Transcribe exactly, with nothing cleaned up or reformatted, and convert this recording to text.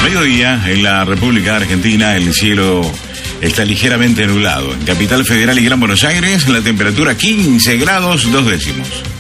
Mediodía, en la República Argentina, el cielo está ligeramente nublado. En Capital Federal y Gran Buenos Aires, la temperatura quince grados, dos décimos.